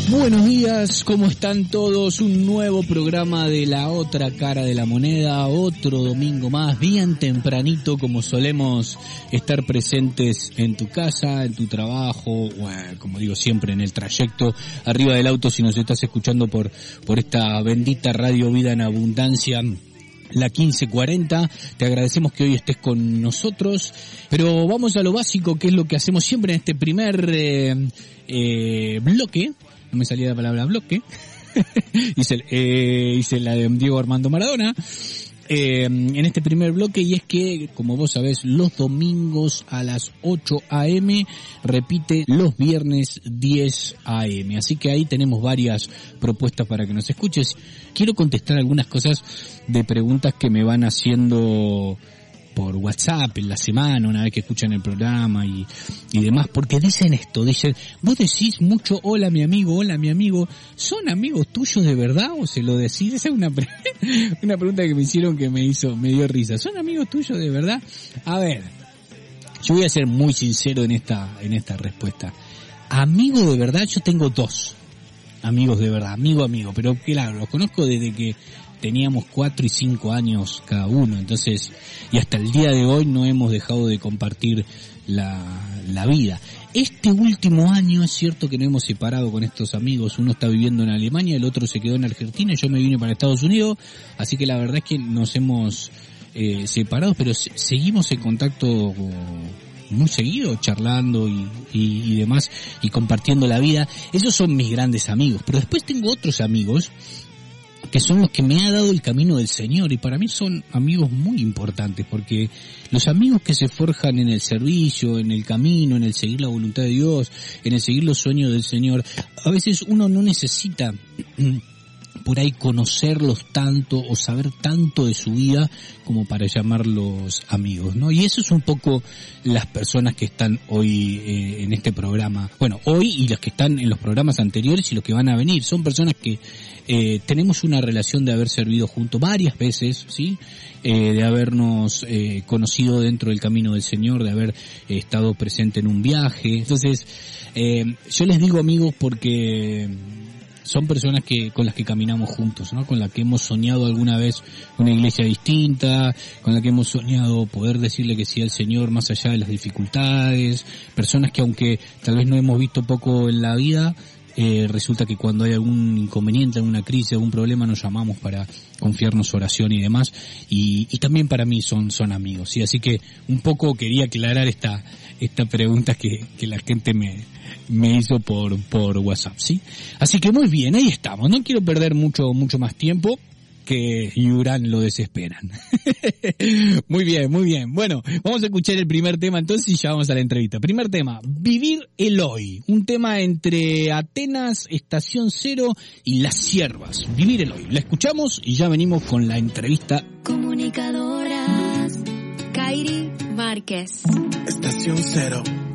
Buenos días, ¿cómo están todos? Un nuevo programa de La Otra Cara de la Moneda, otro domingo más, bien tempranito, como solemos estar presentes en tu casa, en tu trabajo, bueno, como digo siempre, en el trayecto, arriba del auto si nos estás escuchando por esta bendita Radio Vida en Abundancia, la 1540. Te agradecemos que hoy estés con nosotros, pero vamos a lo básico, que es lo que hacemos siempre en este primer bloque. No me salía la palabra bloque. hice la de Diego Armando Maradona. En este primer bloque, y es que, como vos sabés, los domingos a las 8 a.m. repite los viernes 10 a.m. Así que ahí tenemos varias propuestas para que nos escuches. Quiero contestar algunas cosas de preguntas que me van haciendo por WhatsApp en la semana, una vez que escuchan el programa y demás, porque dicen esto, vos decís mucho hola mi amigo, ¿son amigos tuyos de verdad o se lo decís? Esa es una pregunta que me hicieron que me dio risa. ¿Son amigos tuyos de verdad? A ver, yo voy a ser muy sincero en esta respuesta. Amigo de verdad, yo tengo dos amigos de verdad, amigo, pero claro, los conozco desde que teníamos 4 y 5 años cada uno, entonces, y hasta el día de hoy no hemos dejado de compartir la vida. Este último año es cierto que nos hemos separado con estos amigos, uno está viviendo en Alemania, el otro se quedó en Argentina, yo me vine para Estados Unidos, así que la verdad es que nos hemos separado, pero seguimos en contacto muy seguido, charlando y demás, y compartiendo la vida. Esos son mis grandes amigos, pero después tengo otros amigos que son los que me ha dado el camino del Señor, y para mí son amigos muy importantes, porque los amigos que se forjan en el servicio, en el camino, en el seguir la voluntad de Dios, en el seguir los sueños del Señor, a veces uno no necesita por ahí conocerlos tanto o saber tanto de su vida como para llamarlos amigos, ¿no? Y eso es un poco las personas que están hoy en este programa. Bueno, hoy y los que están en los programas anteriores y los que van a venir. Son personas que tenemos una relación de haber servido juntos varias veces, ¿sí? De habernos conocido dentro del camino del Señor, de haber estado presente en un viaje. Entonces, yo les digo amigos porque son personas con las que caminamos juntos, ¿no? Con las que hemos soñado alguna vez una iglesia distinta, con las que hemos soñado poder decirle que sí al Señor más allá de las dificultades, personas que aunque tal vez no hemos visto poco en la vida, resulta que cuando hay algún inconveniente, alguna crisis, algún problema, nos llamamos para confiarnos oración y demás, y también para mí son amigos, ¿sí? Así que un poco quería aclarar esta pregunta que la gente me hizo por WhatsApp, ¿sí? Así que muy bien, ahí estamos. No quiero perder mucho más tiempo, que Yurán lo desesperan. Muy bien. Bueno, vamos a escuchar el primer tema entonces y ya vamos a la entrevista. Primer tema, Vivir el Hoy. Un tema entre Atenas, Estación Cero y Las Siervas. Vivir el Hoy. La escuchamos y ya venimos con la entrevista. Comunicadoras Kairi Márquez. Estación Cero.